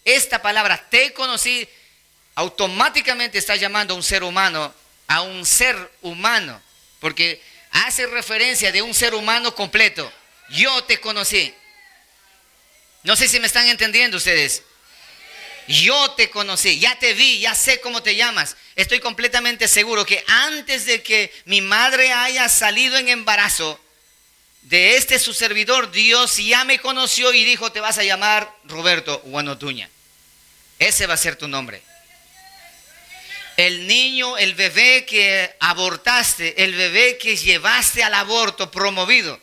esta palabra, te conocí, automáticamente está llamando a un ser humano, porque hace referencia de un ser humano completo. Yo te conocí. No sé si me están entendiendo ustedes. Yo te conocí, ya te vi, ya sé cómo te llamas. Estoy completamente seguro que antes de que mi madre haya salido en embarazo de su servidor, Dios ya me conoció y dijo, te vas a llamar Roberto Guanotuña. Ese va a ser tu nombre. El niño, el bebé que abortaste, el bebé que llevaste al aborto promovido,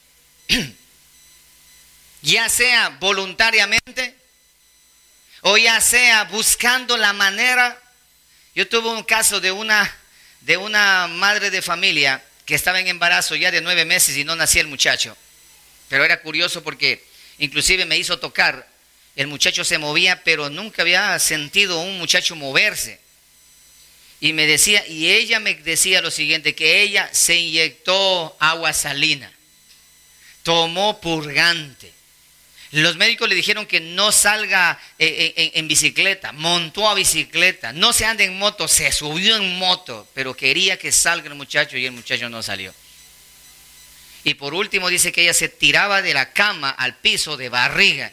ya sea voluntariamente o ya sea buscando la manera. Yo tuve un caso de una madre de familia que estaba en embarazo ya de 9 meses y no nacía el muchacho. Pero era curioso porque inclusive me hizo tocar. El muchacho se movía, pero nunca había sentido un muchacho moverse. Y ella me decía lo siguiente, que ella se inyectó agua salina, tomó purgante. Los médicos le dijeron que no salga en bicicleta, montó a bicicleta, no se ande en moto, se subió en moto, pero quería que salga el muchacho y el muchacho no salió. Y por último dice que ella se tiraba de la cama al piso de barriga.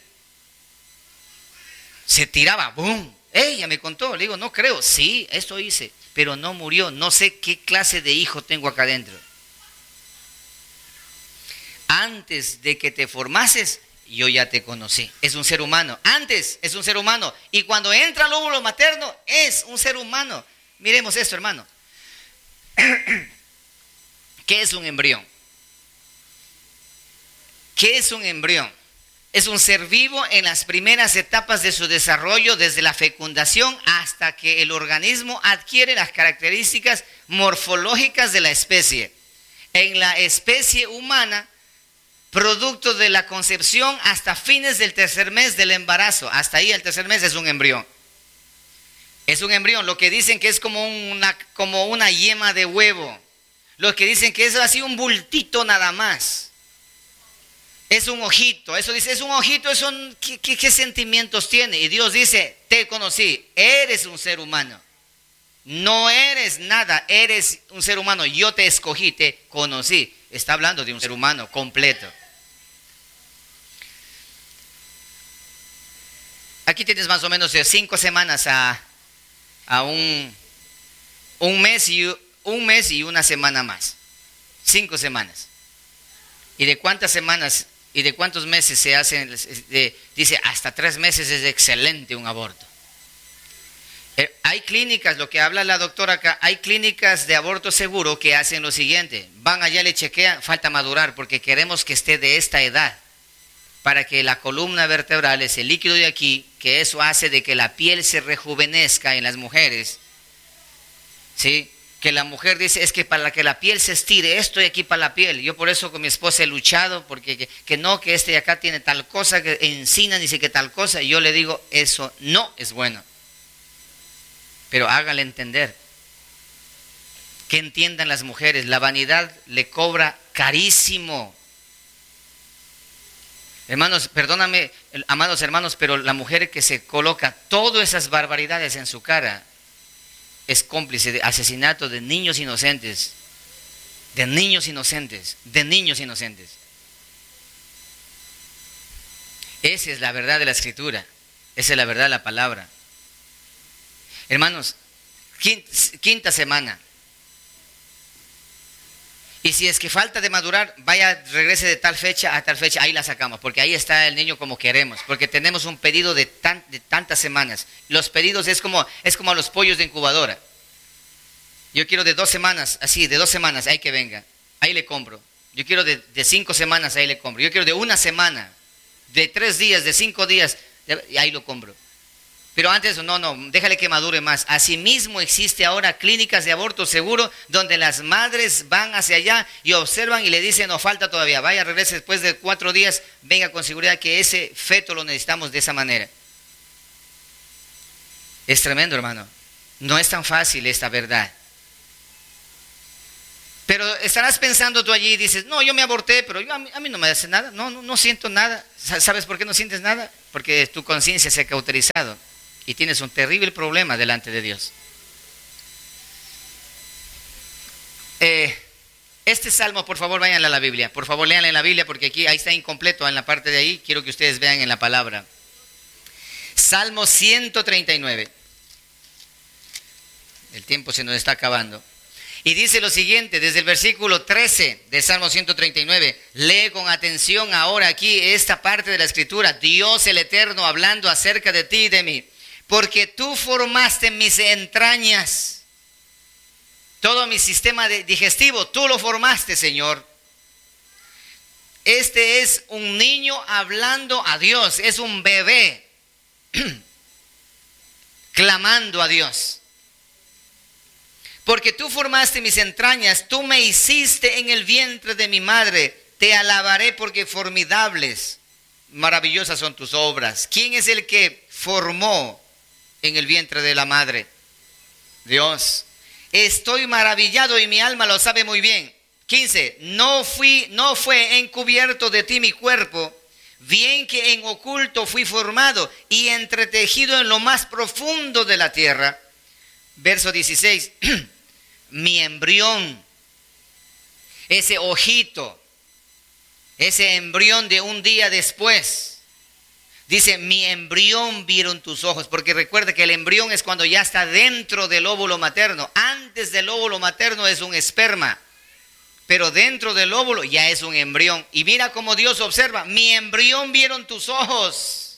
Se tiraba, ¡boom! Ella me contó, le digo, no creo, sí, esto hice, pero no murió, no sé qué clase de hijo tengo acá adentro. Antes de que te formases, yo ya te conocí. Es un ser humano. Antes es un ser humano. Y cuando entra al óvulo materno, es un ser humano. Miremos esto, hermano. ¿Qué es un embrión? ¿Qué es un embrión? Es un ser vivo en las primeras etapas de su desarrollo, desde la fecundación hasta que el organismo adquiere las características morfológicas de la especie. En la especie humana, producto de la concepción hasta fines del tercer mes del embarazo, hasta ahí el tercer mes es un embrión. Es un embrión, lo que dicen que es como una yema de huevo, los que dicen que es así un bultito nada más. Es un ojito, eso dice, es un ojito, ¿qué sentimientos tiene? Y Dios dice, te conocí, eres un ser humano. No eres nada, eres un ser humano, yo te escogí, te conocí. Está hablando de un ser humano completo. Aquí tienes más o menos de 5 semanas a un mes y una semana más. 5 semanas. ¿Y de cuántas semanas y de cuántos meses se hacen? Dice, hasta 3 meses es excelente un aborto. Hay clínicas, lo que habla la doctora acá, hay clínicas de aborto seguro que hacen lo siguiente. Van allá, le chequean, falta madurar porque queremos que esté de esta edad, para que la columna vertebral, ese líquido de aquí, que eso hace de que la piel se rejuvenezca en las mujeres, ¿sí? Que la mujer dice, es que para que la piel se estire, estoy aquí para la piel. Yo por eso con mi esposa he luchado, porque que no, que de acá tiene tal cosa, que encina dice que tal cosa, y yo le digo, eso no es bueno. Pero hágale entender, que entiendan las mujeres, la vanidad le cobra carísimo. Hermanos, perdóname, amados hermanos, pero la mujer que se coloca todas esas barbaridades en su cara es cómplice de asesinato de niños inocentes, de niños inocentes, de niños inocentes. Esa es la verdad de la Escritura, esa es la verdad de la palabra. Hermanos, quinta semana. Y si es que falta de madurar, regrese de tal fecha a tal fecha, ahí la sacamos, porque ahí está el niño como queremos, porque tenemos un pedido de tantas semanas. Los pedidos es como los pollos de incubadora. Yo quiero de 2 semanas, así, de 2 semanas, ahí que venga, ahí le compro. Yo quiero de 5 semanas, ahí le compro. Yo quiero de 1 semana, de 3 días, de 5 días, ahí lo compro. Pero antes, no, déjale que madure más. Asimismo existe ahora clínicas de aborto seguro donde las madres van hacia allá y observan y le dicen, no, falta todavía, vaya, regrese después de 4 días, venga con seguridad que ese feto lo necesitamos de esa manera. Es tremendo, hermano. No es tan fácil esta verdad. Pero estarás pensando tú allí y dices, no, yo me aborté, pero a mí no me hace nada, no siento nada. ¿Sabes por qué no sientes nada? Porque tu conciencia se ha cauterizado y tienes un terrible problema delante de Dios. Este salmo, por favor, vayan a la Biblia. Por favor, léanla en la Biblia porque ahí está incompleto en la parte de ahí. Quiero que ustedes vean en la palabra. Salmo 139. El tiempo se nos está acabando. Y dice lo siguiente, desde el versículo 13 del Salmo 139. Lee con atención ahora aquí esta parte de la Escritura. Dios el Eterno hablando acerca de ti y de mí. Porque tú formaste mis entrañas. Todo mi sistema digestivo, tú lo formaste, Señor. Este es un niño hablando a Dios, es un bebé clamando a Dios. Porque tú formaste mis entrañas, tú me hiciste en el vientre de mi madre. Te alabaré porque formidables, maravillosas son tus obras. ¿Quién es el que formó en el vientre de la madre? Dios. Estoy maravillado y mi alma lo sabe muy bien. 15. No fue encubierto de ti mi cuerpo, bien que en oculto fui formado y entretejido en lo más profundo de la tierra. Verso 16. Mi embrión, ese ojito, ese embrión de un día después. Dice, mi embrión vieron tus ojos, porque recuerda que el embrión es cuando ya está dentro del óvulo materno. Antes del óvulo materno es un esperma, pero dentro del óvulo ya es un embrión. Y mira cómo Dios observa, mi embrión vieron tus ojos.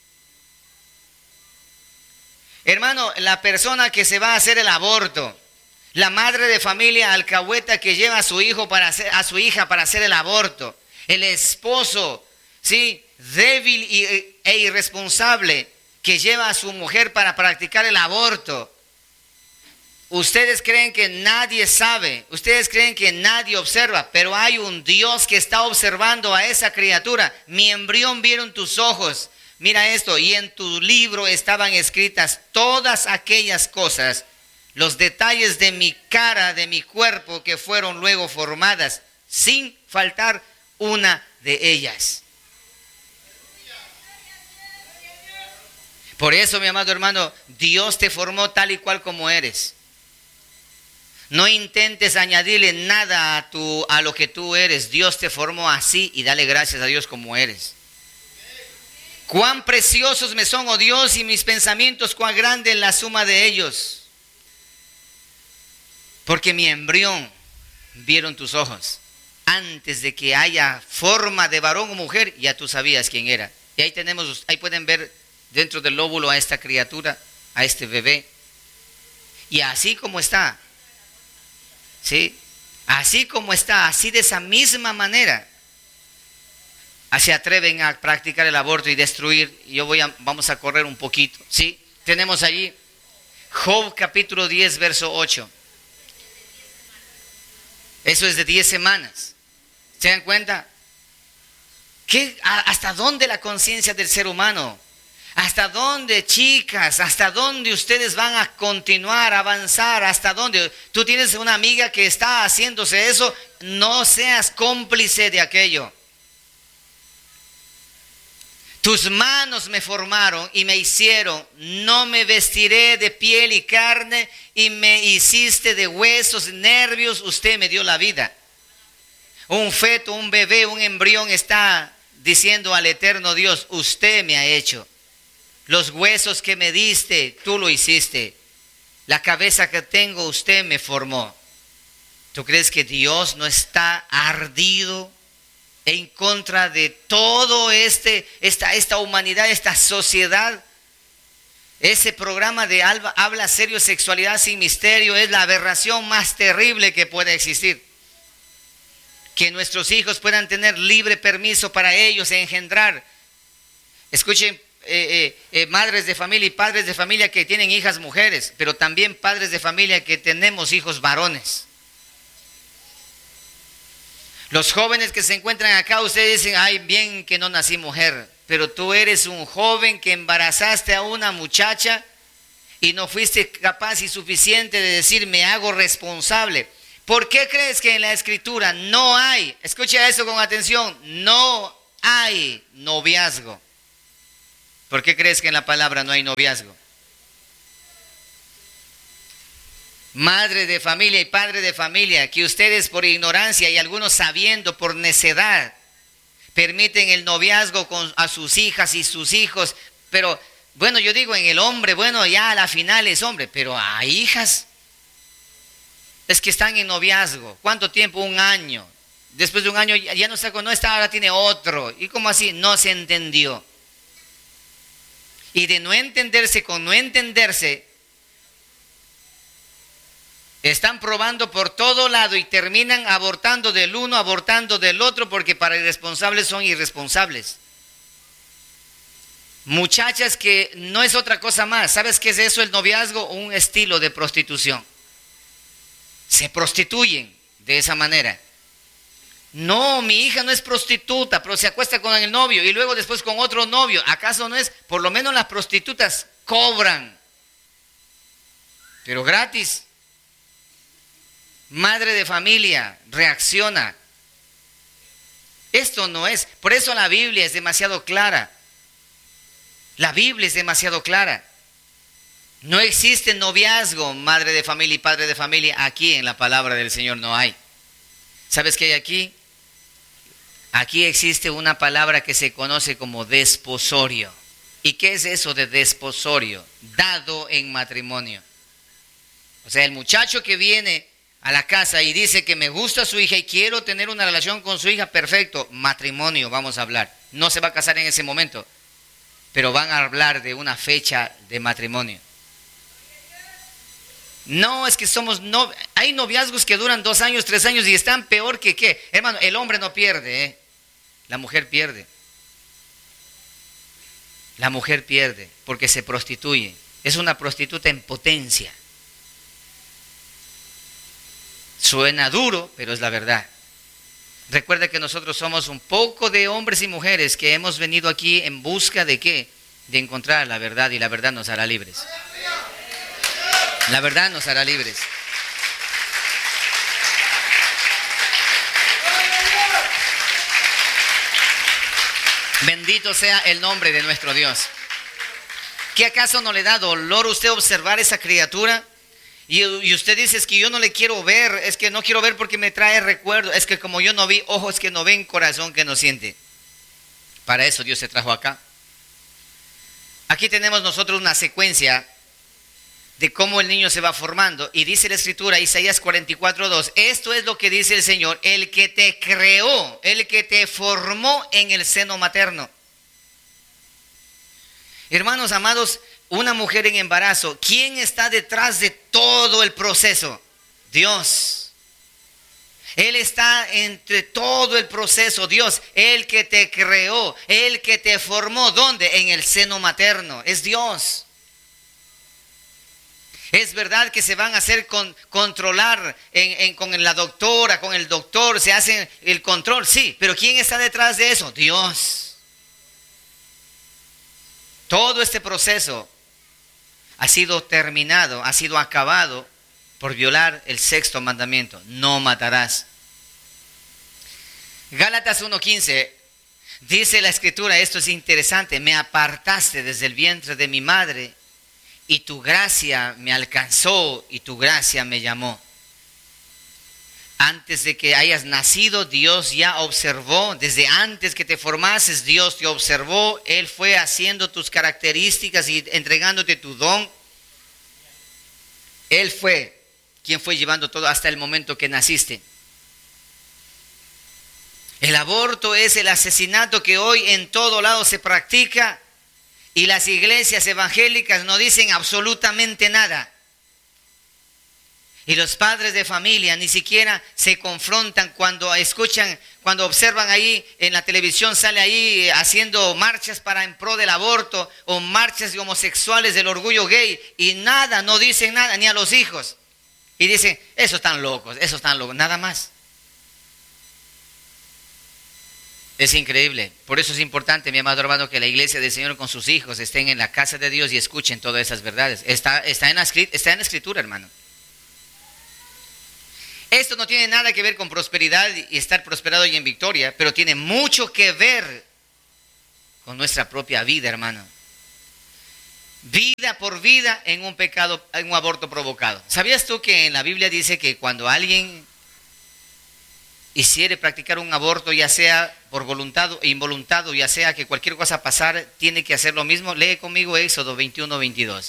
Hermano, la persona que se va a hacer el aborto, la madre de familia alcahueta que lleva a su hijo a su hija para hacer el aborto, el esposo, ¿sí?, débil e irresponsable que lleva a su mujer para practicar el aborto. Ustedes creen que nadie sabe, ustedes creen que nadie observa, pero hay un Dios que está observando a esa criatura. Mi embrión vieron tus ojos. Mira esto, y en tu libro estaban escritas todas aquellas cosas, los detalles de mi cara, de mi cuerpo, que fueron luego formadas, sin faltar una de ellas. Por eso, mi amado hermano, Dios te formó tal y cual como eres. No intentes añadirle nada a lo que tú eres. Dios te formó así y dale gracias a Dios como eres. Cuán preciosos me son, oh Dios, y mis pensamientos, cuán grande es la suma de ellos. Porque mi embrión vieron tus ojos. Antes de que haya forma de varón o mujer, ya tú sabías quién era. Y ahí pueden ver dentro del óvulo a esta criatura, a este bebé. Y así como está, ¿sí? Así como está, así de esa misma manera, se atreven a practicar el aborto y destruir. Vamos a correr un poquito, ¿sí? Tenemos allí Job capítulo 10, verso 8. Eso es de 10 semanas. ¿Se dan cuenta? ¿Hasta dónde la conciencia del ser humano? ¿Hasta dónde, chicas? ¿Hasta dónde ustedes van a continuar, a avanzar? ¿Hasta dónde? Tú tienes una amiga que está haciéndose eso, no seas cómplice de aquello. Tus manos me formaron y me hicieron, no me vestiré de piel y carne y me hiciste de huesos, nervios, usted me dio la vida. Un feto, un bebé, un embrión está diciendo al eterno Dios, usted me ha hecho. Los huesos que me diste, tú lo hiciste. La cabeza que tengo, usted me formó. ¿Tú crees que Dios no está ardido en contra de todo esta humanidad, esta sociedad? Ese programa de Habla Serio, Sexualidad sin Misterio es la aberración más terrible que pueda existir. Que nuestros hijos puedan tener libre permiso para ellos engendrar. Escuchen, madres de familia y padres de familia que tienen hijas mujeres, pero también padres de familia que tenemos hijos varones. Los jóvenes que se encuentran acá, ustedes dicen, ay, bien que no nací mujer, pero tú eres un joven que embarazaste a una muchacha y no fuiste capaz y suficiente de decir, me hago responsable. ¿Por qué crees que en la Escritura no hay, escucha eso con atención, no hay noviazgo? ¿Por qué crees que en la palabra no hay noviazgo? Madre de familia y padre de familia, que ustedes por ignorancia y algunos sabiendo por necedad permiten el noviazgo a sus hijas y sus hijos, pero bueno, yo digo en el hombre, bueno, ya a la final es hombre, pero a hijas, es que están en noviazgo. ¿Cuánto tiempo? 1 año. Después de 1 año ya no está, ahora tiene otro. ¿Y cómo así? No se entendió. Y de no entenderse con no entenderse, están probando por todo lado y terminan abortando del uno, abortando del otro, porque para irresponsables son irresponsables. Muchachas que no es otra cosa más. ¿Sabes qué es eso el noviazgo? Un estilo de prostitución. Se prostituyen de esa manera. No, mi hija no es prostituta, pero se acuesta con el novio y luego después con otro novio. ¿Acaso no es? Por lo menos las prostitutas cobran, pero gratis. Madre de familia reacciona. Esto no es. Por eso la Biblia es demasiado clara. La Biblia es demasiado clara. No existe noviazgo, madre de familia y padre de familia. Aquí en la palabra del Señor no hay. ¿Sabes qué hay aquí? Aquí existe una palabra que se conoce como desposorio. ¿Y qué es eso de desposorio? Dado en matrimonio. O sea, el muchacho que viene a la casa y dice que me gusta su hija y quiero tener una relación con su hija, perfecto, matrimonio, vamos a hablar. No se va a casar en ese momento, pero van a hablar de una fecha de matrimonio. No, es que hay noviazgos que duran 2 años, 3 años y están peor que qué. Hermano, el hombre no pierde, la mujer pierde. La mujer pierde porque se prostituye. Es una prostituta en potencia. Suena duro, pero es la verdad. Recuerda que nosotros somos un poco de hombres y mujeres que hemos venido aquí en busca de ¿qué? De encontrar la verdad, y la verdad nos hará libres. La verdad nos hará libres. Bendito sea el nombre de nuestro Dios. ¿Qué acaso no le da dolor a usted observar esa criatura? Y usted dice, es que yo no le quiero ver, es que no quiero ver porque me trae recuerdo, es que como yo no vi, ojos que no ven, corazón que no siente. Para eso Dios se trajo acá. Aquí tenemos nosotros una secuencia de cómo el niño se va formando. Y dice la Escritura, Isaías 44:2, esto es lo que dice el Señor, el que te creó, el que te formó en el seno materno. Hermanos amados, una mujer en embarazo, ¿quién está detrás de todo el proceso? Dios. Él está entre todo el proceso, Dios, el que te creó, el que te formó, ¿dónde? En el seno materno, es Dios. Es verdad que se van a hacer controlar con la doctora, con el doctor, se hace el control, sí, pero ¿quién está detrás de eso? Dios. Todo este proceso ha sido terminado, ha sido acabado por violar el 6º mandamiento, no matarás. Gálatas 1:15, dice la Escritura, esto es interesante, me apartaste desde el vientre de mi madre y tu gracia me alcanzó y tu gracia me llamó. Antes de que hayas nacido, Dios ya observó, desde antes que te formases, Dios te observó, Él fue haciendo tus características y entregándote tu don. Él fue quien fue llevando todo hasta el momento que naciste. El aborto es el asesinato que hoy en todo lado se practica y las iglesias evangélicas no dicen absolutamente nada. Y los padres de familia ni siquiera se confrontan cuando escuchan, cuando observan ahí en la televisión, sale ahí haciendo marchas en pro del aborto o marchas de homosexuales del orgullo gay y nada, no dicen nada ni a los hijos. Y dicen, esos están locos, nada más. Es increíble. Por eso es importante, mi amado hermano, que la iglesia del Señor con sus hijos estén en la casa de Dios y escuchen todas esas verdades. Está en la escritura, hermano. Esto no tiene nada que ver con prosperidad y estar prosperado y en victoria, pero tiene mucho que ver con nuestra propia vida, hermano. Vida por vida en un pecado, en un aborto provocado. ¿Sabías tú que en la Biblia dice que cuando alguien hiciere practicar un aborto, ya sea por voluntad o involuntad, ya sea que cualquier cosa pasara, tiene que hacer lo mismo? Lee conmigo Éxodo 21:22.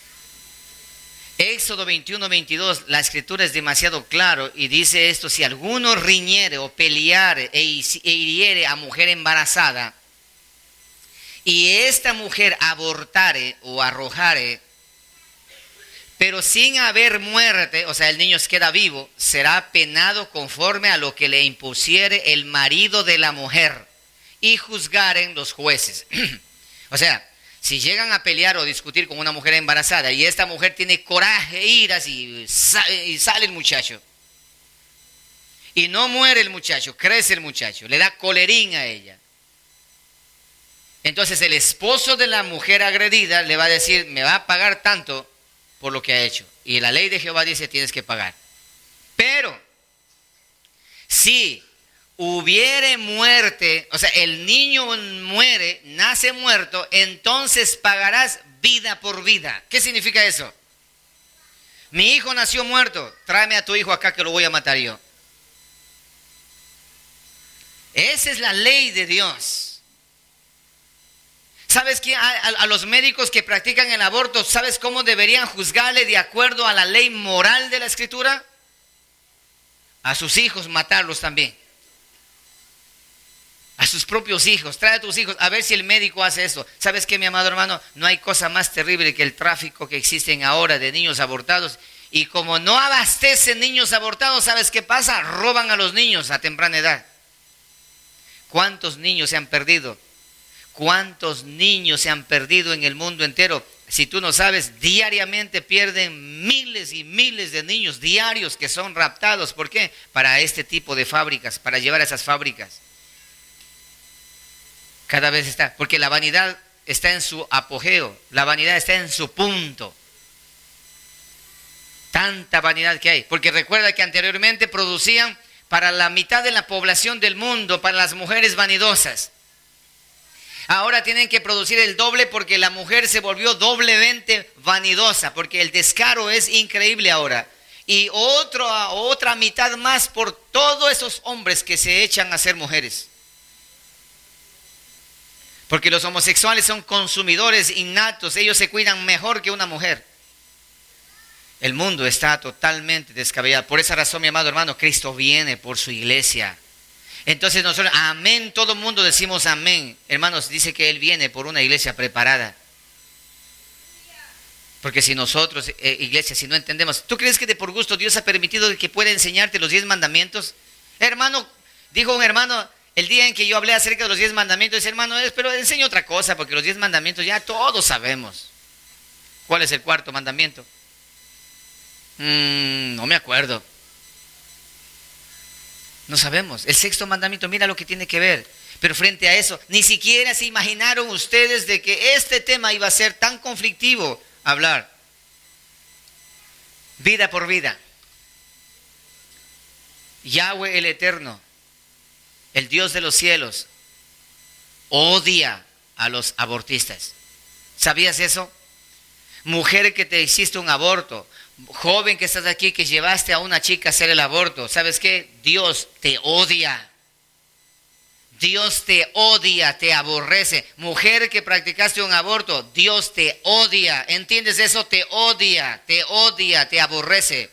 Éxodo 21:22, la escritura es demasiado claro y dice esto: si alguno riñere o peleare e hiriere a mujer embarazada, y esta mujer abortare o arrojare, pero sin haber muerte, o sea, el niño queda vivo, será penado conforme a lo que le impusiere el marido de la mujer, y juzgaren los jueces. O sea, si llegan a pelear o discutir con una mujer embarazada y esta mujer tiene coraje, iras y sale el muchacho, y no muere el muchacho, crece el muchacho, le da colerín a ella, entonces el esposo de la mujer agredida le va a decir: me va a pagar tanto por lo que ha hecho. Y la ley de Jehová dice: tienes que pagar. Pero si hubiere muerte, o sea, el niño muere, nace muerto, entonces pagarás vida por vida. ¿Qué significa eso? Mi hijo nació muerto, tráeme a tu hijo acá que lo voy a matar yo. Esa es la ley de Dios. ¿Sabes qué? A los médicos que practican el aborto, ¿sabes cómo deberían juzgarle de acuerdo a la ley moral de la Escritura? A sus hijos matarlos también. A sus propios hijos. Trae a tus hijos a ver si el médico hace eso. ¿Sabes qué, mi amado hermano? No hay cosa más terrible que el tráfico que existen ahora de niños abortados. Y como no abastecen niños abortados, ¿sabes qué pasa? Roban a los niños a temprana edad. ¿Cuántos niños se han perdido? ¿Cuántos niños se han perdido en el mundo entero? Si tú no sabes, diariamente pierden miles y miles de niños diarios que son raptados. ¿Por qué? Para este tipo de fábricas, para llevar a esas fábricas. Cada vez está, porque la vanidad está en su apogeo, la vanidad está en su punto. Tanta vanidad que hay, porque recuerda que anteriormente producían para la mitad de la población del mundo, para las mujeres vanidosas. Ahora tienen que producir el doble porque la mujer se volvió doblemente vanidosa, porque el descaro es increíble ahora. Y otra mitad más por todos esos hombres que se echan a ser mujeres. Porque los homosexuales son consumidores innatos, ellos se cuidan mejor que una mujer. El mundo está totalmente descabellado. Por esa razón, mi amado hermano, Cristo viene por su iglesia. Entonces nosotros, amén, todo el mundo decimos amén. Hermanos, dice que Él viene por una iglesia preparada. Porque si nosotros, iglesia, si no entendemos, ¿tú crees que de por gusto Dios ha permitido que pueda enseñarte los 10 mandamientos? Hermano, dijo un hermano, el día en que yo hablé acerca de los 10 mandamientos, dice: hermano, pero enseño otra cosa, porque los 10 mandamientos ya todos sabemos. ¿Cuál es el cuarto mandamiento? No me acuerdo. No sabemos. El sexto mandamiento, mira lo que tiene que ver. Pero frente a eso, ni siquiera se imaginaron ustedes de que este tema iba a ser tan conflictivo hablar. Vida por vida. Yahweh el Eterno, el Dios de los cielos, odia a los abortistas. ¿Sabías eso? Mujer que te hiciste un aborto, joven que estás aquí que llevaste a una chica a hacer el aborto, ¿sabes qué? Dios te odia. Dios te odia, te aborrece. Mujer que practicaste un aborto, Dios te odia. ¿Entiendes eso? Te odia, te aborrece.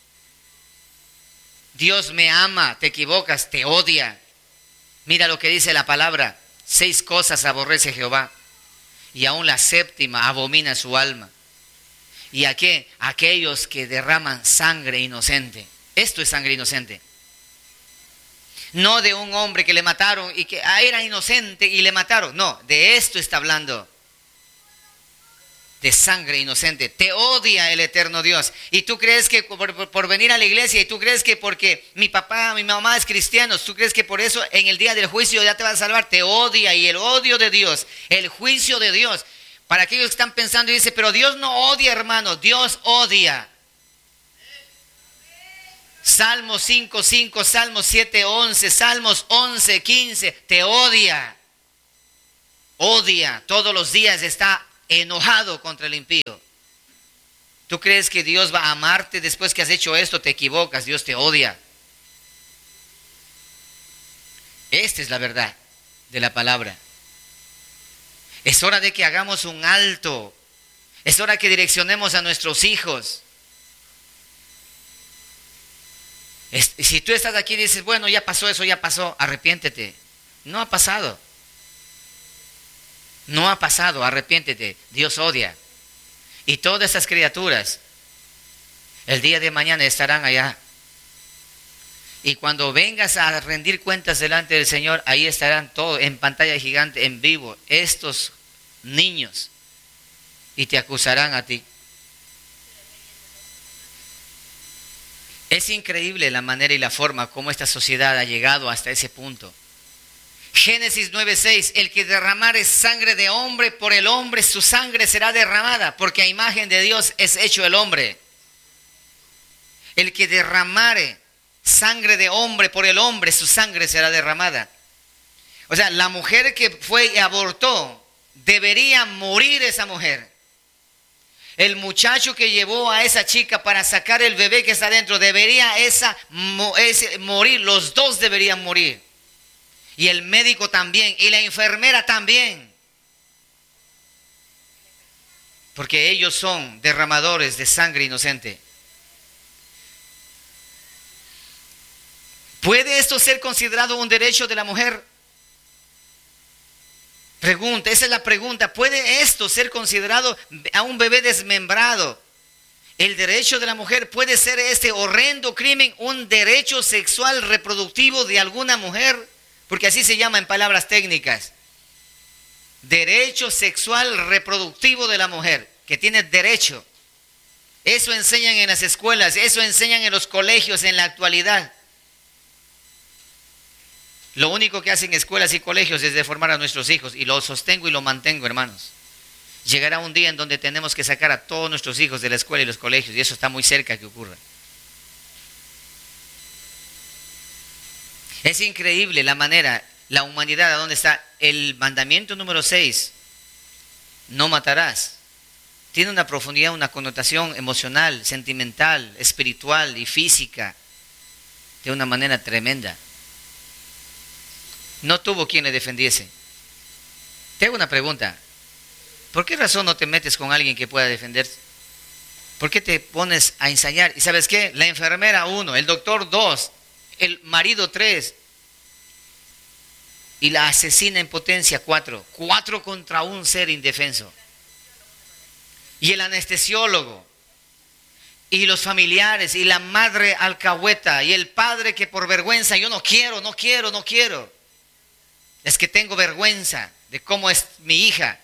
Dios me ama, te equivocas, te odia. Mira lo que dice la palabra: 6 cosas aborrece Jehová, y aún la séptima abomina su alma. ¿Y a qué? Aquellos que derraman sangre inocente. Esto es sangre inocente. No de un hombre que le mataron y que era inocente y le mataron. No, de esto está hablando. De sangre inocente. Te odia el eterno Dios. Y tú crees que por venir a la iglesia, y tú crees que porque mi papá, mi mamá es cristianos, tú crees que por eso en el día del juicio ya te vas a salvar. Te odia. Y el odio de Dios, el juicio de Dios, para aquellos que están pensando y dicen: pero Dios no odia, hermano. Dios odia. Salmos 5:5, Salmos 7:11, Salmos 11:15, te odia. Odia, todos los días está enojado contra el impío. ¿Tú crees que Dios va a amarte después que has hecho esto? Te equivocas, Dios te odia. Esta es la verdad de la palabra. Es hora de que hagamos un alto. Es hora que direccionemos a nuestros hijos. Si tú estás aquí y dices, bueno, ya pasó eso, ya pasó, arrepiéntete. No ha pasado. No ha pasado, arrepiéntete. Dios odia. Y todas esas criaturas, el día de mañana estarán allá. Y cuando vengas a rendir cuentas delante del Señor, ahí estarán todos en pantalla gigante, en vivo, estos niños. Y te acusarán a ti. Es increíble la manera y la forma como esta sociedad ha llegado hasta ese punto. Génesis 9:6, el que derramare sangre de hombre, por el hombre su sangre será derramada, porque a imagen de Dios es hecho el hombre. El que derramare sangre de hombre, por el hombre su sangre será derramada. O sea, la mujer que fue y abortó, debería morir esa mujer. El muchacho que llevó a esa chica para sacar el bebé que está dentro, debería morir, los dos deberían morir. Y el médico también, y la enfermera también. Porque ellos son derramadores de sangre inocente. ¿Puede esto ser considerado un derecho de la mujer? Pregunta, esa es la pregunta. ¿Puede esto ser considerado a un bebé desmembrado? ¿El derecho de la mujer puede ser este horrendo crimen un derecho sexual reproductivo de alguna mujer? Porque así se llama en palabras técnicas. Derecho sexual reproductivo de la mujer, que tiene derecho. Eso enseñan en las escuelas, eso enseñan en los colegios en la actualidad. Lo único que hacen escuelas y colegios es deformar a nuestros hijos, y lo sostengo y lo mantengo, hermanos. Llegará un día en donde tenemos que sacar a todos nuestros hijos de la escuela y los colegios, y eso está muy cerca que ocurra. Es increíble la manera, la humanidad, a dónde está. El mandamiento número 6, no matarás, tiene una profundidad, una connotación emocional, sentimental, espiritual y física, de una manera tremenda. No tuvo quien le defendiese. Te hago una pregunta. ¿Por qué razón no te metes con alguien que pueda defenderse? ¿Por qué te pones a ensayar? ¿Y sabes qué? La enfermera 1, el doctor 2, el marido 3 y la asesina en potencia 4. 4 contra un ser indefenso. Y el anestesiólogo, y los familiares, y la madre alcahueta, y el padre que por vergüenza, yo no quiero. Es que tengo vergüenza de cómo es mi hija.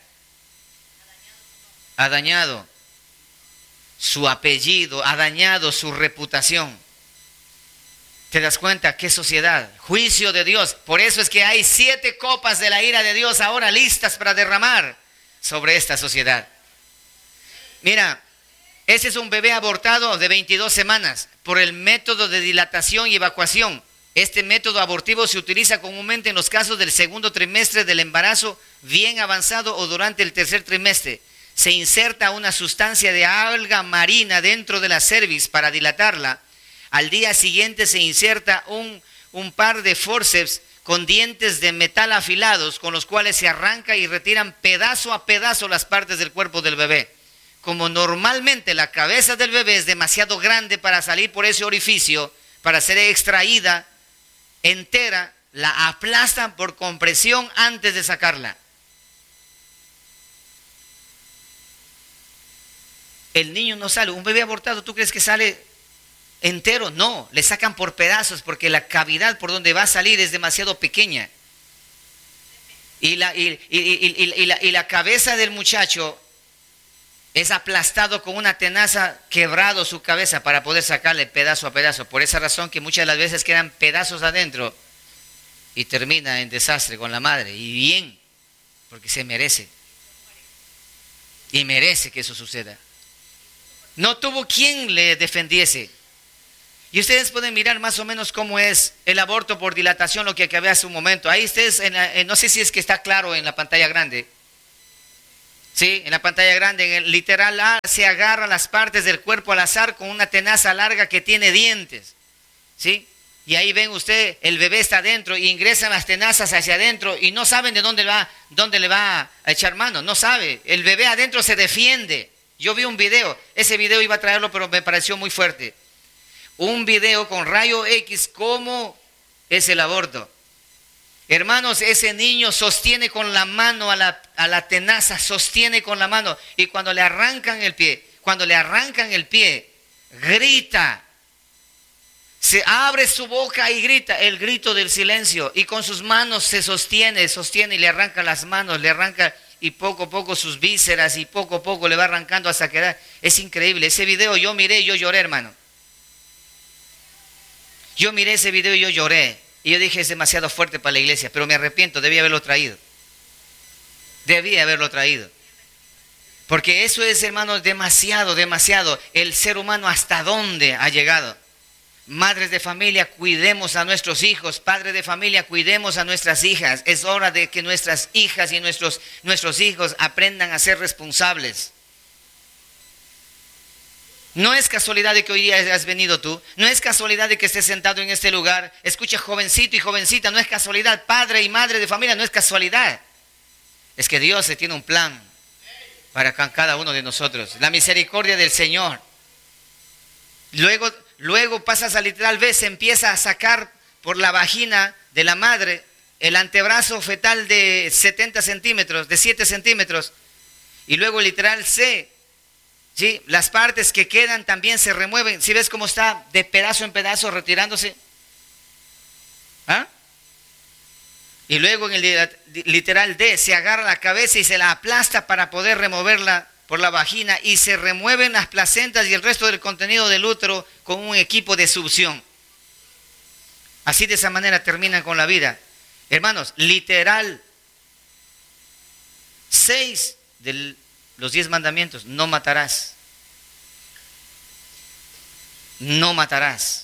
Ha dañado su apellido, ha dañado su reputación. ¿Te das cuenta? ¿Qué sociedad? Juicio de Dios. Por eso es que hay 7 copas de la ira de Dios ahora listas para derramar sobre esta sociedad. Mira, ese es un bebé abortado de 22 semanas por el método de dilatación y evacuación. Este método abortivo se utiliza comúnmente en los casos del segundo trimestre del embarazo bien avanzado o durante el tercer trimestre. Se inserta una sustancia de alga marina dentro de la cervix para dilatarla. Al día siguiente se inserta un par de forceps con dientes de metal afilados con los cuales se arranca y retiran pedazo a pedazo las partes del cuerpo del bebé. Como normalmente la cabeza del bebé es demasiado grande para salir por ese orificio, para ser extraída entera, la aplastan por compresión antes de sacarla. El niño no sale. Un bebé abortado, ¿tú crees que sale entero? No, le sacan por pedazos porque la cavidad por donde va a salir es demasiado pequeña. Y la cabeza del muchacho es aplastado con una tenaza, quebrado su cabeza para poder sacarle pedazo a pedazo. Por esa razón que muchas de las veces quedan pedazos adentro y termina en desastre con la madre. Y bien, porque se merece. Y merece que eso suceda. No tuvo quien le defendiese. Y ustedes pueden mirar más o menos cómo es el aborto por dilatación, lo que acabé hace un momento. Ahí ustedes, no sé si es que está claro en la pantalla grande. Sí, en la pantalla grande, en el literal A, se agarra las partes del cuerpo al azar con una tenaza larga que tiene dientes. ¿Sí? Y ahí ven usted, el bebé está adentro y ingresan las tenazas hacia adentro y no saben de dónde le va a echar mano, no sabe. El bebé adentro se defiende. Yo vi un video, ese video iba a traerlo, pero me pareció muy fuerte. Un video con rayo X, cómo es el aborto. Hermanos, ese niño sostiene con la mano a la tenaza, sostiene con la mano. Y cuando le arrancan el pie, grita. Se abre su boca y grita, el grito del silencio. Y con sus manos se sostiene y le arranca las manos, le arranca y poco a poco sus vísceras y poco a poco le va arrancando hasta quedar. Es increíble. Ese video yo miré y yo lloré, hermano. Yo miré ese video y yo lloré. Y yo dije, es demasiado fuerte para la iglesia, pero me arrepiento, debí haberlo traído. Porque eso es, hermanos, demasiado. El ser humano hasta dónde ha llegado. Madres de familia, cuidemos a nuestros hijos. Padres de familia, cuidemos a nuestras hijas. Es hora de que nuestras hijas y nuestros hijos aprendan a ser responsables. No es casualidad de que hoy día has venido tú. No es casualidad de que estés sentado en este lugar. Escucha, jovencito y jovencita, no es casualidad. Padre y madre de familia, no es casualidad. Es que Dios tiene un plan para cada uno de nosotros. La misericordia del Señor. Luego pasas a literal B, se empieza a sacar por la vagina de la madre el antebrazo fetal de 70 centímetros, de 7 centímetros. Y luego literal C. ¿Sí? Las partes que quedan también se remueven. ¿Sí ves cómo está de pedazo en pedazo retirándose? ¿Ah? Y luego en el literal D se agarra la cabeza y se la aplasta para poder removerla por la vagina y se remueven las placentas y el resto del contenido del útero con un equipo de succión. Así de esa manera terminan con la vida. Hermanos, literal 6 de los 10 mandamientos, no matarás. No matarás.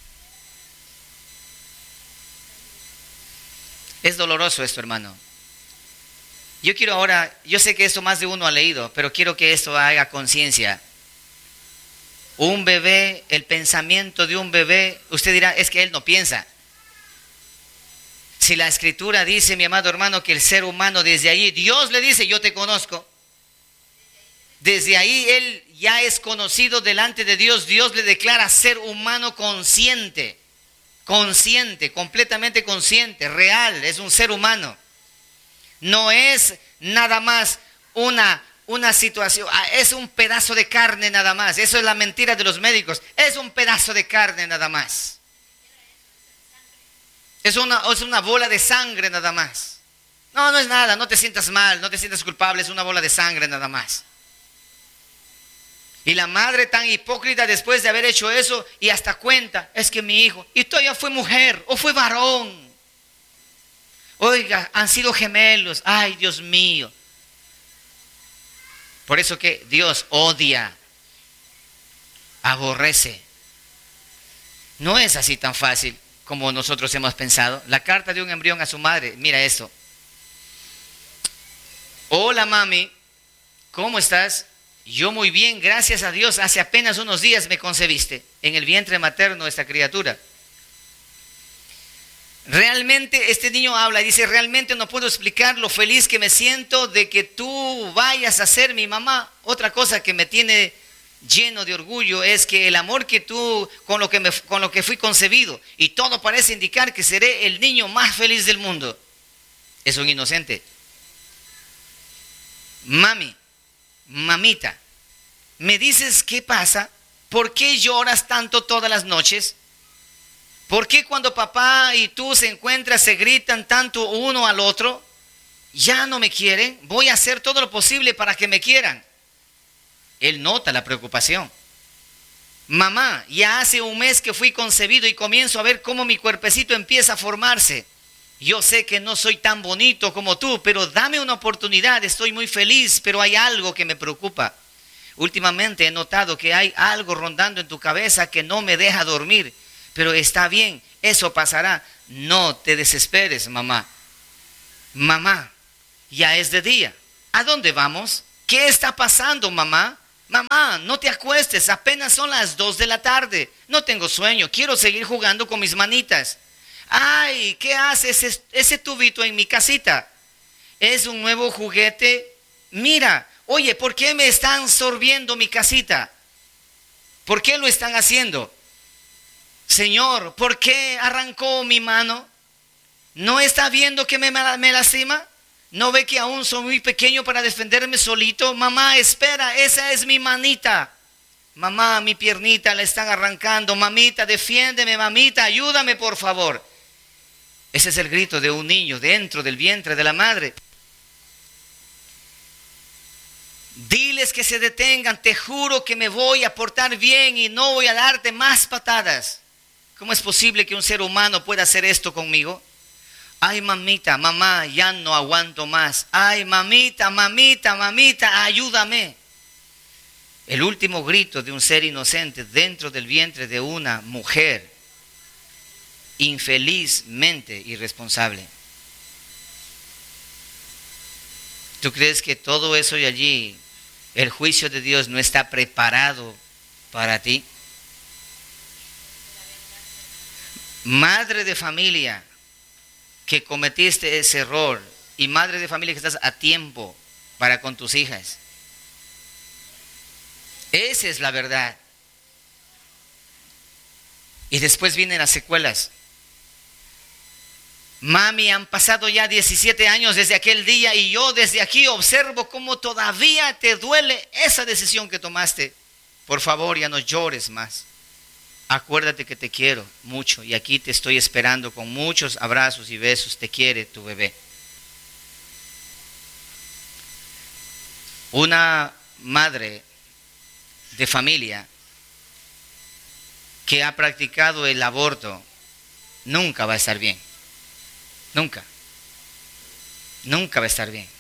Es doloroso esto, hermano. Yo quiero ahora, yo sé que esto más de uno ha leído, pero quiero que esto haga conciencia. Un bebé, el pensamiento de un bebé, usted dirá, es que él no piensa. Si la Escritura dice, mi amado hermano, que el ser humano desde allí, Dios le dice, yo te conozco. Desde ahí él ya es conocido delante de Dios. Dios le declara ser humano consciente, completamente consciente, real, es un ser humano. No es nada más una situación, es un pedazo de carne nada más. Eso es la mentira de los médicos, es un pedazo de carne nada más. Es una bola de sangre nada más. No es nada, no te sientas mal, no te sientas culpable, es una bola de sangre nada más. Y la madre tan hipócrita después de haber hecho eso y hasta cuenta, es que mi hijo, y todavía fue mujer o fue varón. Oiga, han sido gemelos, ay Dios mío. Por eso que Dios odia, aborrece. No es así tan fácil como nosotros hemos pensado. La carta de un embrión a su madre, mira esto. Hola mami, ¿cómo estás? Yo muy bien, gracias a Dios. Hace apenas unos días me concebiste en el vientre materno esta criatura. Realmente este niño habla y dice, realmente no puedo explicar lo feliz que me siento de que tú vayas a ser mi mamá. Otra cosa que me tiene lleno de orgullo es que el amor que tú, con lo que fui concebido, y todo parece indicar que seré el niño más feliz del mundo. Es un inocente. Mami, mamita, ¿me dices qué pasa? ¿Por qué lloras tanto todas las noches? ¿Por qué cuando papá y tú se encuentran, se gritan tanto uno al otro? ¿Ya no me quieren? Voy a hacer todo lo posible para que me quieran. Él nota la preocupación. Mamá, ya hace un mes que fui concebido y comienzo a ver cómo mi cuerpecito empieza a formarse. Yo sé que no soy tan bonito como tú, pero dame una oportunidad, estoy muy feliz, pero hay algo que me preocupa. últimamente he notado que hay algo rondando en tu cabeza que no me deja dormir, pero está bien, eso pasará. No te desesperes, mamá. Mamá, ya es de día. ¿A dónde vamos? ¿Qué está pasando, mamá? Mamá, no te acuestes, apenas son las 2 de la tarde. No tengo sueño, quiero seguir jugando con mis manitas. Ay, ¿qué haces ese tubito en mi casita? ¿Es un nuevo juguete? Mira, oye, ¿por qué me están sorbiendo mi casita? ¿Por qué lo están haciendo? Señor, ¿por qué arrancó mi mano? ¿No está viendo que me lastima? ¿No ve que aún soy muy pequeño para defenderme solito? Mamá, espera, esa es mi manita. Mamá, mi piernita la están arrancando. Mamita, defiéndeme, mamita, ayúdame por favor. Ese es el grito de un niño dentro del vientre de la madre. Diles que se detengan, te juro que me voy a portar bien y no voy a darte más patadas. ¿Cómo es posible que un ser humano pueda hacer esto conmigo? Ay, mamita, mamá, ya no aguanto más. Ay, mamita, mamita, mamita, ayúdame. El último grito de un ser inocente dentro del vientre de una mujer infelizmente irresponsable. ¿Tú crees que todo eso de allí, el juicio de Dios no está preparado para ti? Madre de familia que cometiste ese error y madre de familia que estás a tiempo para con tus hijas. Esa es la verdad. Y después vienen las secuelas. Mami, han pasado ya 17 años desde aquel día y yo desde aquí observo cómo todavía te duele esa decisión que tomaste. Por favor, ya no llores más. Acuérdate que te quiero mucho y aquí te estoy esperando con muchos abrazos y besos. Te quiere tu bebé. Una madre de familia que ha practicado el aborto nunca va a estar bien. Nunca. Nunca va a estar bien.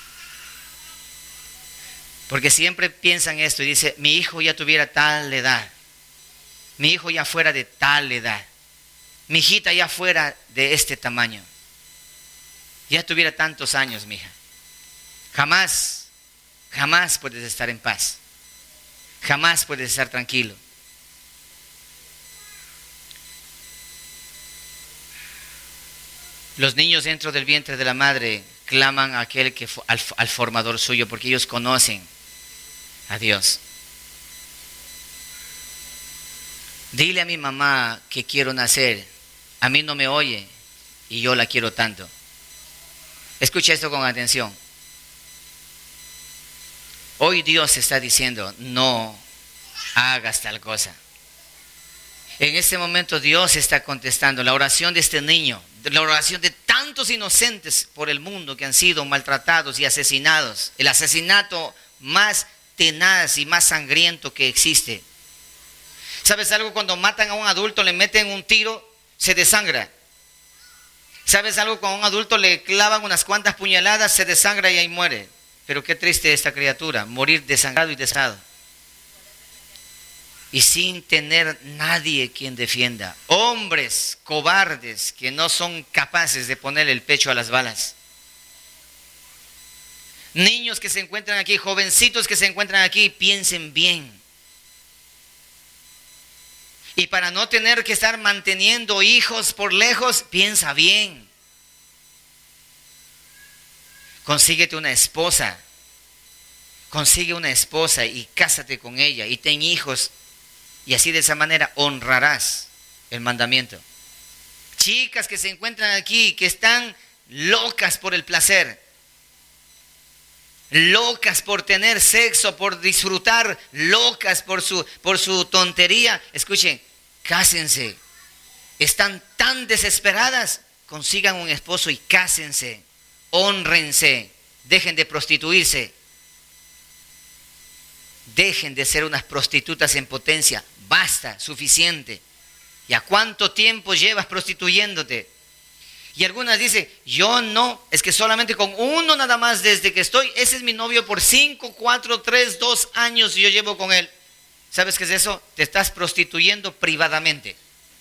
Porque siempre piensan esto y dice, mi hijo ya tuviera tal edad. Mi hijo ya fuera de tal edad. Mi hijita ya fuera de este tamaño. Ya tuviera tantos años, mija. Jamás, jamás puedes estar en paz. Jamás puedes estar tranquilo. Los niños dentro del vientre de la madre claman a aquel que al formador suyo porque ellos conocen a Dios. Dile a mi mamá que quiero nacer. A mí no me oye y yo la quiero tanto. Escucha esto con atención. Hoy Dios está diciendo, no hagas tal cosa. En este momento Dios está contestando la oración de este niño, la oración de tantos inocentes por el mundo que han sido maltratados y asesinados. El asesinato más tenaz y más sangriento que existe. ¿Sabes algo? Cuando matan a un adulto, le meten un tiro, se desangra. ¿Sabes algo? Cuando a un adulto le clavan unas cuantas puñaladas, se desangra y ahí muere. Pero qué triste esta criatura, morir desangrado y destrozado. Y sin tener nadie quien defienda. Hombres cobardes que no son capaces de poner el pecho a las balas. Niños que se encuentran aquí, jovencitos que se encuentran aquí, piensen bien. Y para no tener que estar manteniendo hijos por lejos, piensa bien. Consíguete una esposa. Consigue una esposa y cásate con ella y ten hijos. Y así de esa manera honrarás el mandamiento. Chicas que se encuentran aquí, que están locas por el placer. Locas por tener sexo, por disfrutar, locas por su tontería. Escuchen, cásense. Están tan desesperadas, consigan un esposo y cásense. Hónrense. Dejen de prostituirse. Dejen de ser unas prostitutas en potencia. Basta, suficiente. ¿Y a cuánto tiempo llevas prostituyéndote? Y algunas dicen, yo no, es que solamente con uno nada más desde que estoy, ese es mi novio por 5, 4, 3, 2 años y yo llevo con él. ¿Sabes qué es eso? Te estás prostituyendo privadamente.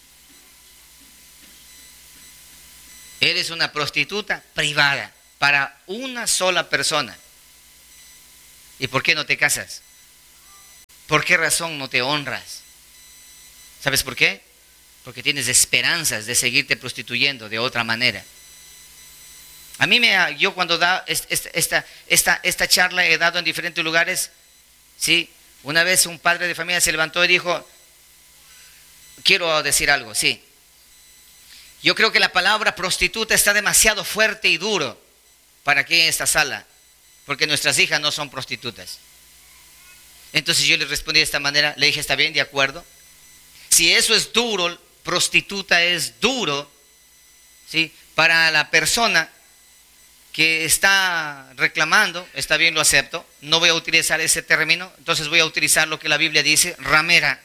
Eres una prostituta privada para una sola persona. ¿Y por qué no te casas? ¿Por qué razón no te honras? ¿Sabes por qué? Porque tienes esperanzas de seguirte prostituyendo de otra manera. A mí yo cuando da esta charla he dado en diferentes lugares, ¿sí? Una vez un padre de familia se levantó y dijo, quiero decir algo, sí. Yo creo que la palabra prostituta está demasiado fuerte y duro para aquí en esta sala, porque nuestras hijas no son prostitutas. Entonces yo le respondí de esta manera, le dije, está bien, de acuerdo. Si eso es duro, prostituta es duro, ¿sí? Para la persona que está reclamando, está bien, lo acepto, no voy a utilizar ese término, entonces voy a utilizar lo que la Biblia dice, ramera.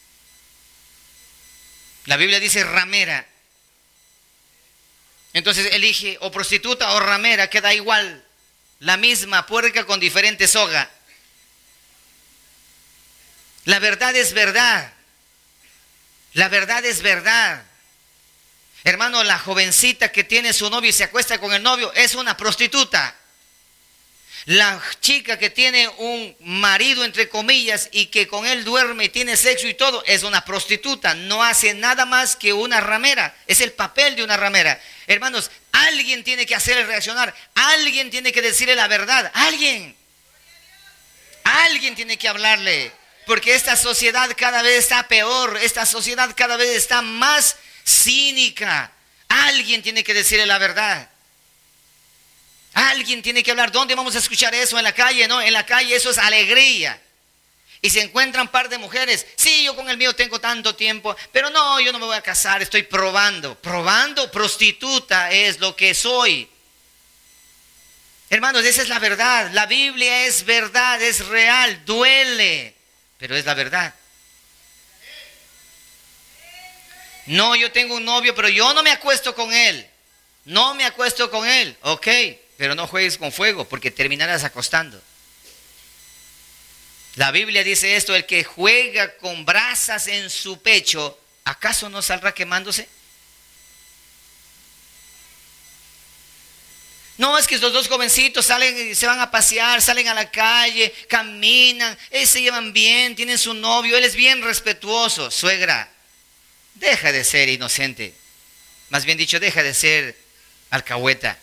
La Biblia dice ramera. Entonces elige o prostituta o ramera, queda igual, la misma puerca con diferente soga. La verdad es verdad. La verdad es verdad. Hermano, la jovencita que tiene su novio y se acuesta con el novio es una prostituta. La chica que tiene un marido, entre comillas, y que con él duerme y tiene sexo y todo, es una prostituta. No hace nada más que una ramera. Es el papel de una ramera. Hermanos, alguien tiene que hacerle reaccionar. Alguien tiene que decirle la verdad. Alguien tiene que hablarle. Porque esta sociedad cada vez está peor. Esta sociedad cada vez está más cínica. Alguien tiene que decirle la verdad. Alguien tiene que hablar. ¿Dónde vamos a escuchar eso? En la calle, ¿no? En la calle eso es alegría. Y se encuentran un par de mujeres. Sí, yo con el mío tengo tanto tiempo, pero no, yo no me voy a casar, estoy probando. Probando, prostituta es lo que soy. Hermanos, esa es la verdad. La Biblia es verdad, es real, duele, pero es la verdad. No, yo tengo un novio, pero yo no me acuesto con él. No me acuesto con él, ok, pero no juegues con fuego porque terminarás acostando. La Biblia dice esto, el que juega con brasas en su pecho, ¿acaso no saldrá quemándose? No, es que los dos jovencitos salen, se van a pasear, salen a la calle, caminan, se llevan bien, tienen su novio, él es bien respetuoso. Suegra, deja de ser inocente. Más bien dicho, deja de ser alcahueta.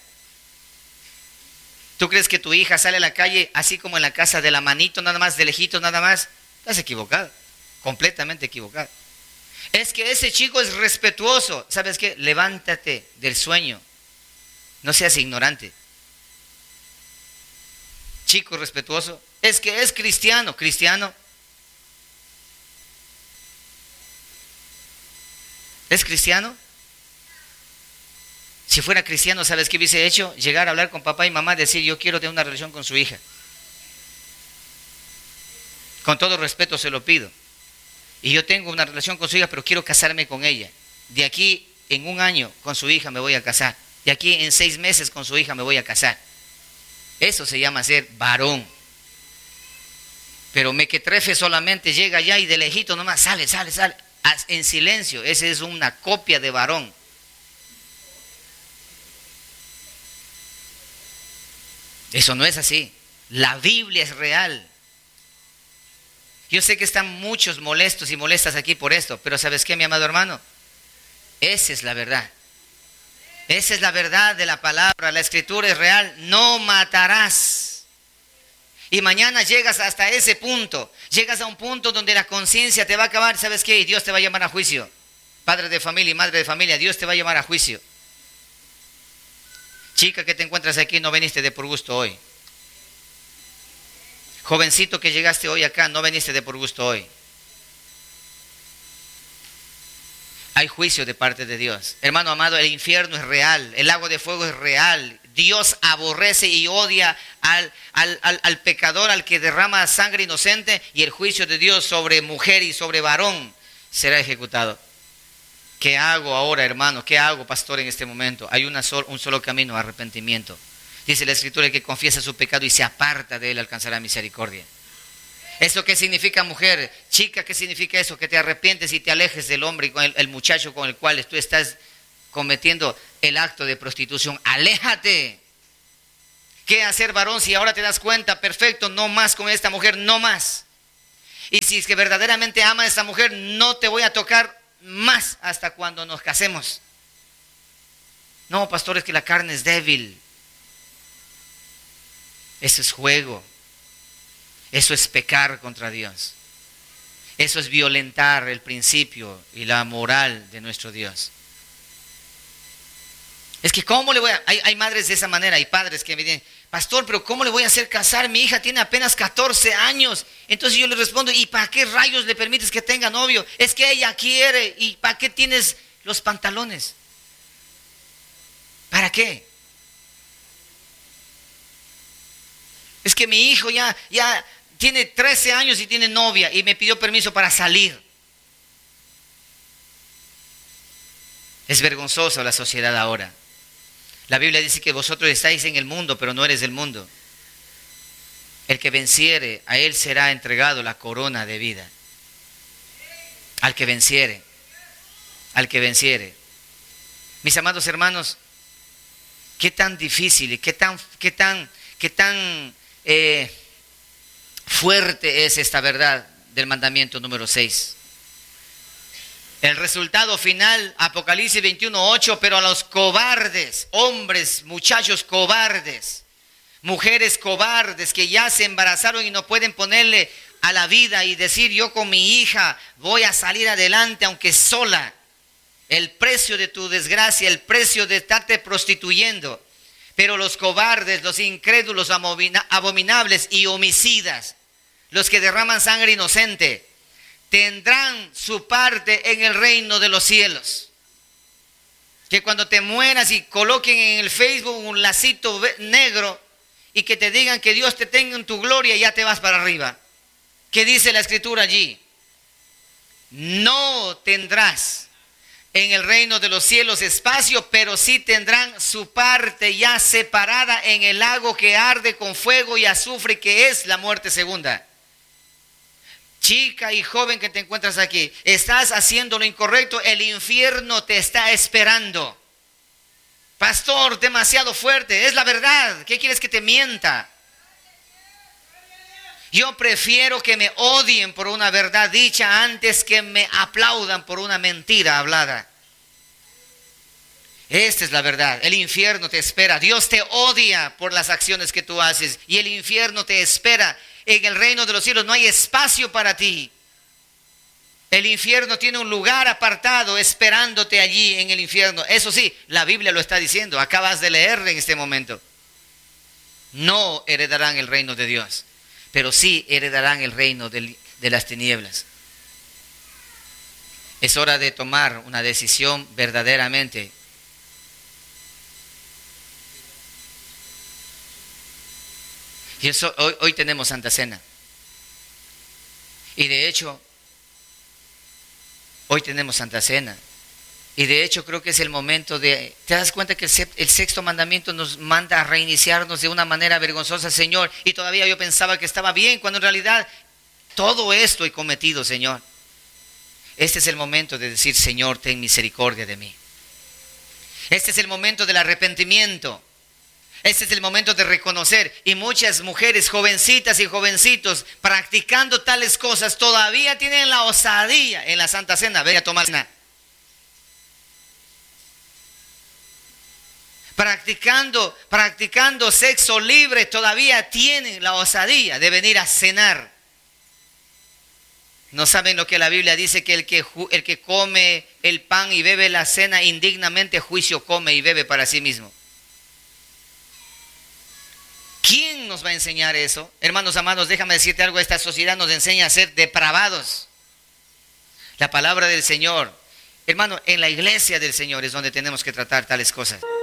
¿Tú crees que tu hija sale a la calle así como en la casa de la manito nada más, de lejitos nada más? Estás equivocado, completamente equivocado. Es que ese chico es respetuoso. ¿Sabes qué? Levántate del sueño. No seas ignorante. Chico respetuoso. Es que es cristiano. ¿Cristiano? ¿Es cristiano? Si fuera cristiano, ¿sabes qué hubiese hecho? Llegar a hablar con papá y mamá, decir, yo quiero tener una relación con su hija. Con todo respeto se lo pido. Y yo tengo una relación con su hija, pero quiero casarme con ella. De aquí en 1 año con su hija me voy a casar. De aquí en 6 meses con su hija me voy a casar. Eso se llama ser varón. Pero mequetrefe solamente llega allá y de lejito nomás sale. En silencio. Esa es una copia de varón. Eso no es así. La Biblia es real. Yo sé que están muchos molestos y molestas aquí por esto, pero ¿sabes qué, mi amado hermano? Esa es la verdad. Esa es la verdad de la palabra. La escritura es real. No matarás. Y mañana llegas hasta ese punto. Llegas a un punto donde la conciencia te va a acabar. ¿Sabes qué? Y Dios te va a llamar a juicio. Padre de familia y madre de familia, Dios te va a llamar a juicio. Chica que te encuentras aquí, no viniste de por gusto hoy. Jovencito que llegaste hoy acá, no viniste de por gusto hoy. Hay juicio de parte de Dios. Hermano amado, el infierno es real, el lago de fuego es real. Dios aborrece y odia al pecador, al que derrama sangre inocente, y el juicio de Dios sobre mujer y sobre varón será ejecutado. ¿Qué hago ahora, hermano? ¿Qué hago, pastor, en este momento? Hay un solo camino, arrepentimiento. Dice la Escritura, el que confiesa su pecado y se aparta de él alcanzará misericordia. ¿Eso qué significa, mujer? Chica, ¿qué significa eso? Que te arrepientes y te alejes del hombre y con el muchacho con el cual tú estás cometiendo el acto de prostitución. ¡Aléjate! ¿Qué hacer, varón, si ahora te das cuenta? Perfecto, no más con esta mujer, no más. Y si es que verdaderamente ama a esta mujer, no te voy a tocar más hasta cuando nos casemos. No, pastor, es que la carne es débil. Eso es juego. Eso es pecar contra Dios. Eso es violentar el principio y la moral de nuestro Dios. Es que ¿cómo le voy a...? Hay madres de esa manera, hay padres que me dicen, pastor, pero ¿cómo le voy a hacer casar? Mi hija tiene apenas 14 años. Entonces yo le respondo, ¿y para qué rayos le permites que tenga novio? Es que ella quiere. ¿Y para qué tienes los pantalones? ¿Para qué? Es que mi hijo ya tiene 13 años y tiene novia y me pidió permiso para salir. Es vergonzoso la sociedad ahora. La Biblia dice que vosotros estáis en el mundo, pero no eres del mundo. El que venciere, a él será entregado la corona de vida. Al que venciere. Al que venciere. Mis amados hermanos, qué tan difícil y qué tan fuerte es esta verdad del mandamiento número 6. El resultado final, Apocalipsis 21:8, pero a los cobardes, hombres, muchachos cobardes, mujeres cobardes que ya se embarazaron y no pueden ponerle a la vida y decir, yo con mi hija voy a salir adelante aunque sola. El precio de tu desgracia, el precio de estarte prostituyendo. Pero los cobardes, los incrédulos, abominables y homicidas, los que derraman sangre inocente, tendrán su parte en el reino de los cielos. Que cuando te mueras y coloquen en el Facebook un lacito negro y que te digan que Dios te tenga en tu gloria, ya te vas para arriba. ¿Qué dice la Escritura allí? No tendrás en el reino de los cielos espacio, pero sí tendrán su parte ya separada en el lago que arde con fuego y azufre, que es la muerte segunda. Chica y joven que te encuentras aquí, estás haciendo lo incorrecto, el infierno te está esperando. Pastor, demasiado fuerte, es la verdad, ¿qué quieres que te mienta? Yo prefiero que me odien por una verdad dicha antes que me aplaudan por una mentira hablada. Esta es la verdad, el infierno te espera. Dios te odia por las acciones que tú haces y el infierno te espera. En el reino de los cielos no hay espacio para ti. El infierno tiene un lugar apartado esperándote allí en el infierno. Eso sí, la Biblia lo está diciendo, acabas de leer en este momento. No heredarán el reino de Dios, pero sí heredarán el reino de las tinieblas. Es hora de tomar una decisión verdaderamente. Y eso, hoy tenemos Santa Cena. Y de hecho, hoy tenemos Santa Cena. Y de hecho creo que es el momento de... ¿Te das cuenta que el sexto mandamiento nos manda a reiniciarnos de una manera vergonzosa, Señor? Y todavía yo pensaba que estaba bien, cuando en realidad todo esto he cometido, Señor. Este es el momento de decir, Señor, ten misericordia de mí. Este es el momento del arrepentimiento. Este es el momento de reconocer. Y muchas mujeres, jovencitas y jovencitos, practicando tales cosas, todavía tienen la osadía en la Santa Cena. Ve a tomar cena. Practicando sexo libre, todavía tienen la osadía de venir a cenar. ¿No saben lo que la Biblia dice? Que el que come el pan y bebe la cena indignamente, juicio come y bebe para sí mismo. ¿Quién nos va a enseñar eso? Hermanos amados, déjame decirte algo, esta sociedad nos enseña a ser depravados. La palabra del Señor, hermano, en la iglesia del Señor es donde tenemos que tratar tales cosas.